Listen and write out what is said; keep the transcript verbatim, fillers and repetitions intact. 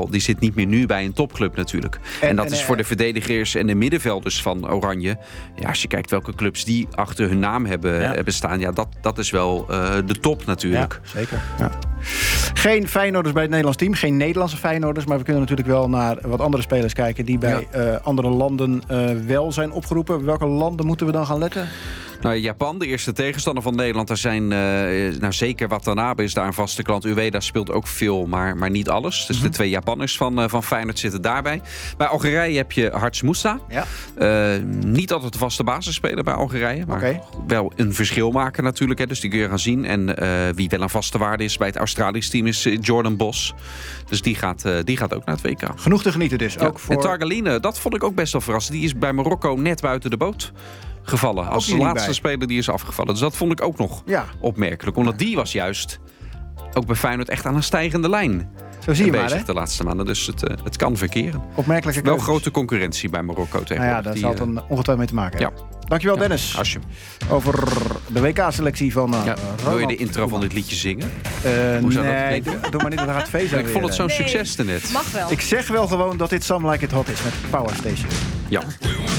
geval. Die zit niet meer nu bij een topclub natuurlijk. En, en dat en, is voor de verdedigers en de middenvelders van Oranje. Ja, als je kijkt welke clubs die achter hun naam hebben, ja. hebben staan. Ja, dat, dat is wel uh, de top natuurlijk. Ja, zeker. Ja. Geen Feyenoorders bij het Nederlands team. Geen Nederlandse Feyenoorders. Maar we kunnen natuurlijk wel naar wat andere spelers kijken... die bij ja. uh, andere landen uh, wel zijn opgeroepen. Welke landen moeten we dan gaan letten? Nou, Japan, de eerste tegenstander van Nederland. Daar zijn, uh, nou zeker Watanabe is daar een vaste klant. Ueda speelt ook veel, maar, maar niet alles. Dus mm-hmm. de twee Japanners van, uh, van Feyenoord zitten daarbij. Bij Algerije heb je Harts Moussa. Ja. Uh, niet altijd de vaste basisspeler bij Algerije. Maar okay. wel een verschil maken natuurlijk. Hè, dus die kun je gaan zien. En uh, wie wel een vaste waarde is bij het Australisch team is Jordan Bos. Dus die gaat, uh, die gaat ook naar het W K. Genoeg te genieten dus. Ja. Ook voor... En Targaline, dat vond ik ook best wel verrassend. Die is bij Marokko net buiten de boot gevallen. Als de laatste bij. speler die is afgevallen. Dus dat vond ik ook nog ja. opmerkelijk. Omdat die was juist ook bij Feyenoord echt aan een stijgende lijn. Zo zie je bezig maar, hè? De laatste maanden. Dus het, uh, het kan verkeren. Opmerkelijke Wel keuzes. grote concurrentie bij Marokko tegenwoordig. Nou ja, daar zal het dan ongetwijfeld mee te maken hebben. Ja. Dankjewel, ja, Dennis. Asje. Over de W K-selectie van uh, ja. Wil je de intro van dit liedje zingen? Uh, Hoe zou nee, dat doe, doe maar niet, dat gaat het feest. Ik vond het zo'n nee, succes daarnet. Mag wel. Ik zeg wel gewoon dat dit Some Like It Hot is met Power Station. Ja.